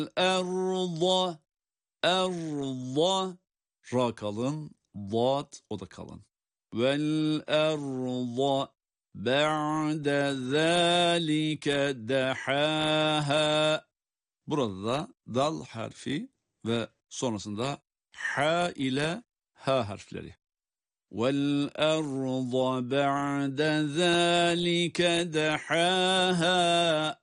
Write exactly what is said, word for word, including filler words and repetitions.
erza erza ra kalın, vat o da kalın. Vel erza ba'de zâlike dehâhâ. Burada da dal harfi ve sonrasında ha ile ha harfleri. وَالْأَرْضَ بَعْدَ ذَٰلِكَ دَحَاهَا.